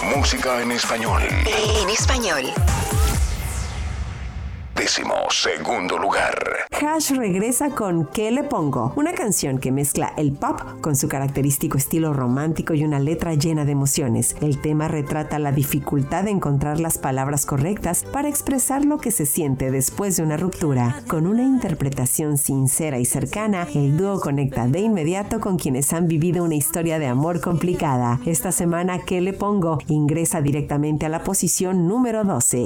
Música en español. En español. 12º lugar. Hash regresa con ¿Qué le pongo? Una canción que mezcla el pop con su característico estilo romántico y una letra llena de emociones. El tema retrata la dificultad de encontrar las palabras correctas para expresar lo que se siente después de una ruptura. Con una interpretación sincera y cercana, el dúo conecta de inmediato con quienes han vivido una historia de amor complicada. Esta semana ¿Qué le pongo? Ingresa directamente a la posición número 12.